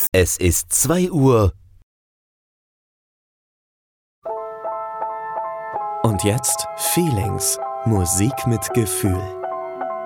Es ist 2 Uhr. Und jetzt Feelings. Musik mit Gefühl.